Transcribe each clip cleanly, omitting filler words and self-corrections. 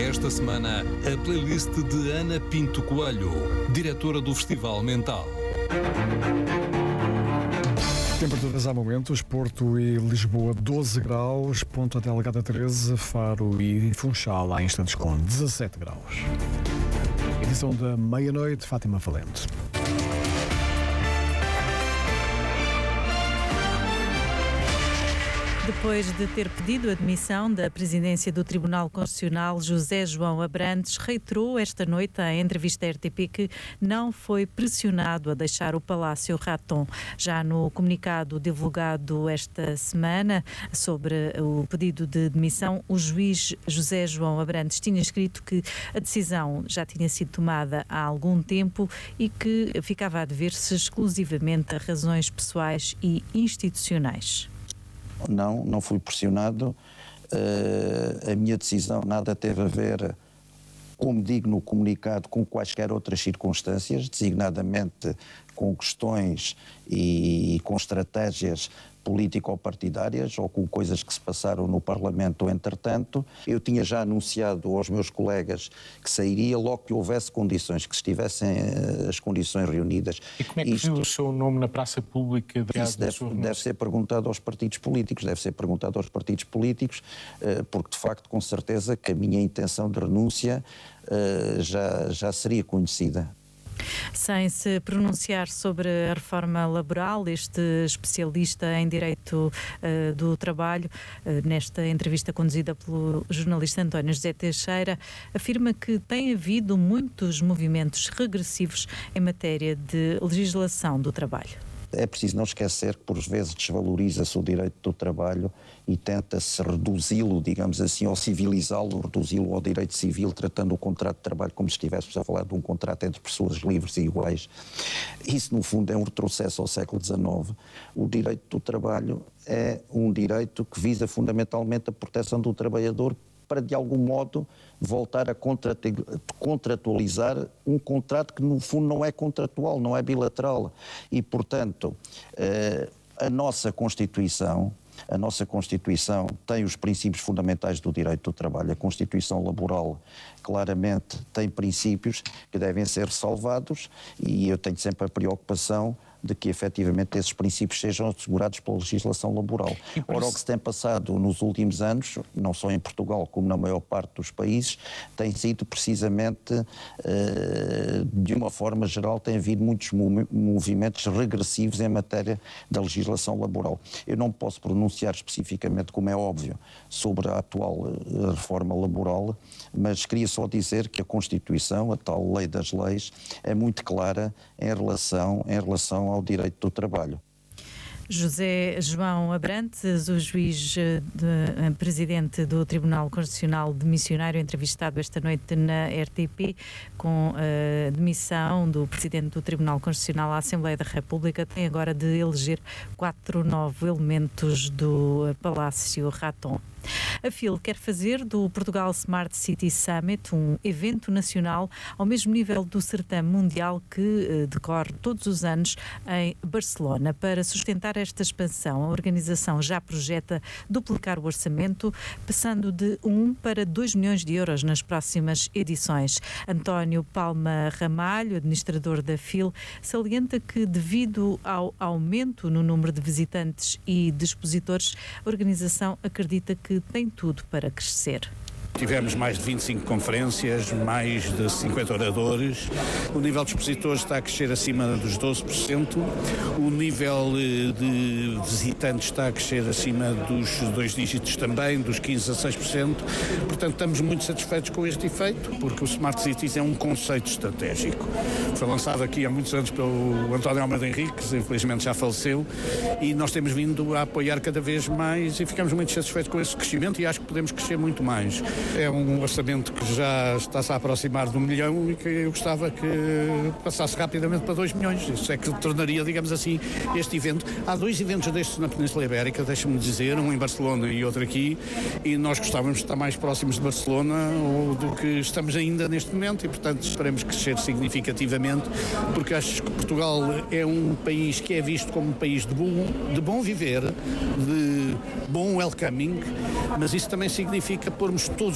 esta semana a playlist de Ana Pinto Coelho, diretora do Festival Mental. Temperaturas há momentos: Porto e Lisboa 12 graus, Ponta Delgada 13, Faro e Funchal há instantes com 17 graus. Edição da meia-noite, Fátima Valente. Depois de ter pedido a demissão da presidência do Tribunal Constitucional, José João Abrantes reiterou esta noite em entrevista à RTP que não foi pressionado a deixar o Palácio Raton. Já no comunicado divulgado esta semana sobre o pedido de demissão, o juiz José João Abrantes tinha escrito que a decisão já tinha sido tomada há algum tempo e que ficava a dever-se exclusivamente a razões pessoais e institucionais. Não fui pressionado. A minha decisão nada teve a ver, como digo no comunicado, com quaisquer outras circunstâncias, designadamente com questões e com estratégias político-partidárias ou com coisas que se passaram no Parlamento entretanto. Eu tinha já anunciado aos meus colegas que sairia logo que houvesse condições, que estivessem as condições reunidas. E como é que viu o seu nome na praça pública? Isso deve ser perguntado aos partidos políticos, porque de facto com certeza que a minha intenção de renúncia já seria conhecida. Sem se pronunciar sobre a reforma laboral, este especialista em direito do trabalho, nesta entrevista conduzida pelo jornalista António José Teixeira, afirma que tem havido muitos movimentos regressivos em matéria de legislação do trabalho. É preciso não esquecer que por vezes desvaloriza-se o direito do trabalho e tenta-se reduzi-lo, digamos assim, ou civilizá-lo, reduzi-lo ao direito civil, tratando o contrato de trabalho como se estivéssemos a falar de um contrato entre pessoas livres e iguais. Isso, no fundo, é um retrocesso ao século XIX. O direito do trabalho é um direito que visa fundamentalmente a proteção do trabalhador para, de algum modo, voltar a contratualizar um contrato que, no fundo, não é contratual, não é bilateral. E, portanto, a nossa Constituição tem os princípios fundamentais do direito do trabalho. A Constituição Laboral, claramente, tem princípios que devem ser ressalvados e eu tenho sempre a preocupação de que efetivamente esses princípios sejam assegurados pela legislação laboral. Ora, o que se tem passado nos últimos anos, não só em Portugal como na maior parte dos países, tem sido precisamente, de uma forma geral, tem havido muitos movimentos regressivos em matéria da legislação laboral. Eu não posso pronunciar especificamente, como é óbvio, sobre a atual reforma laboral, mas queria só dizer que a Constituição, a tal lei das leis, é muito clara em relação ao direito do trabalho. José João Abrantes, o juiz presidente do Tribunal Constitucional demissionário, entrevistado esta noite na RTP, com a demissão do presidente do Tribunal Constitucional à Assembleia da República, tem agora de eleger 4 novos elementos do Palácio Raton. A FIL quer fazer do Portugal Smart City Summit um evento nacional ao mesmo nível do certame mundial que decorre todos os anos em Barcelona. Para sustentar esta expansão, a organização já projeta duplicar o orçamento, passando de 1 para 2 milhões de euros nas próximas edições. António Palma Ramalho, administrador da FIL, salienta que, devido ao aumento no número de visitantes e de expositores, a organização acredita que tem tudo para crescer. Tivemos mais de 25 conferências, mais de 50 oradores. O nível de expositores está a crescer acima dos 12%. O nível de visitantes está a crescer acima dos 2 dígitos também, dos 15% a 6%. Portanto, estamos muito satisfeitos com este efeito, porque o Smart Cities é um conceito estratégico. Foi lançado aqui há muitos anos pelo António Almeida Henriques, infelizmente já faleceu, e nós temos vindo a apoiar cada vez mais e ficamos muito satisfeitos com esse crescimento e acho que podemos crescer muito mais. É um orçamento que já está-se a aproximar de 1 milhão e que eu gostava que passasse rapidamente para 2 milhões. Isso é que tornaria, digamos assim, este evento. Há 2 eventos destes na Península Ibérica, deixa-me dizer, um em Barcelona e outro aqui, e nós gostávamos de estar mais próximos de Barcelona do que estamos ainda neste momento e, portanto, esperemos crescer significativamente, porque acho que Portugal é um país que é visto como um país de bom viver, de bom welcoming, mas isso também significa pormos todos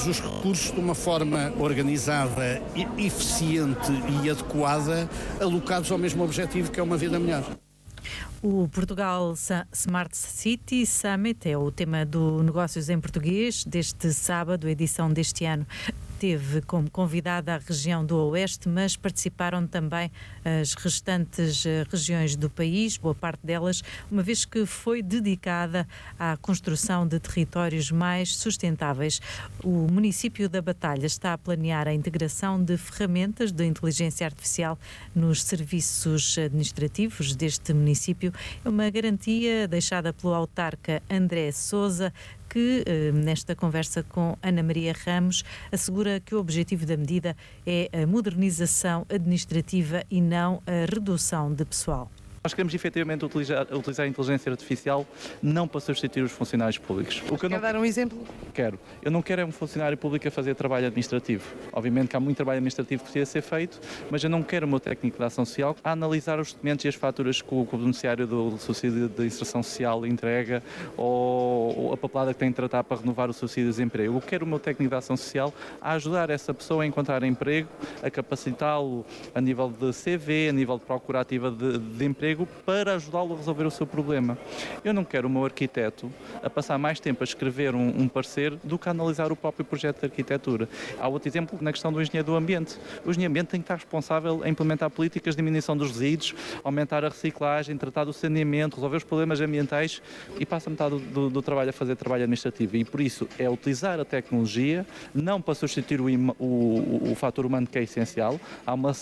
todos os recursos de uma forma organizada, eficiente e adequada, alocados ao mesmo objetivo, que é uma vida melhor. O Portugal Smart City Summit é o tema do Negócios em Português deste sábado, a edição deste ano. Teve como convidada a região do Oeste, mas participaram também as restantes regiões do país, boa parte delas, uma vez que foi dedicada à construção de territórios mais sustentáveis. O município da Batalha está a planear a integração de ferramentas de inteligência artificial nos serviços administrativos deste município. É uma garantia deixada pelo autarca André Sousa, que, nesta conversa com Ana Maria Ramos, assegura que o objetivo da medida é a modernização administrativa e não a redução de pessoal. Nós queremos efetivamente utilizar a inteligência artificial não para substituir os funcionários públicos. Quer dar um exemplo? Quero. Eu não quero é um funcionário público a fazer trabalho administrativo. Obviamente que há muito trabalho administrativo que precisa ser feito, mas eu não quero o meu técnico de ação social a analisar os documentos e as faturas que o beneficiário do subsídio de inserção social entrega ou a papelada que tem de tratar para renovar o subsídio de desemprego. Eu quero o meu técnico de ação social a ajudar essa pessoa a encontrar emprego, a capacitá-lo a nível de CV, a nível de procura ativa de emprego, para ajudá-lo a resolver o seu problema. Eu não quero o meu arquiteto a passar mais tempo a escrever um parecer do que a analisar o próprio projeto de arquitetura. Há outro exemplo na questão do engenheiro do ambiente. O engenheiro do ambiente tem que estar responsável a implementar políticas de diminuição dos resíduos, aumentar a reciclagem, tratar do saneamento, resolver os problemas ambientais, e passa metade do trabalho a fazer trabalho administrativo. E por isso é utilizar a tecnologia, não para substituir o fator humano, que é essencial. Há uma